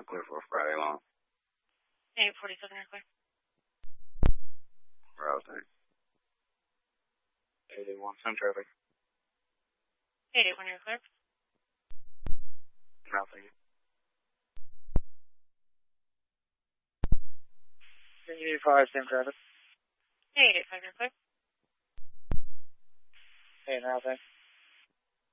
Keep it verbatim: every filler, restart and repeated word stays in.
clear for Friday long. eight forty-seven, you're clear. Rousing. eight eighty-one, some traffic. eight eighty-one, you're clear. Nothing. eight eighty-five, same traffic. eight eighty-five, you're clear. Hey, nothing.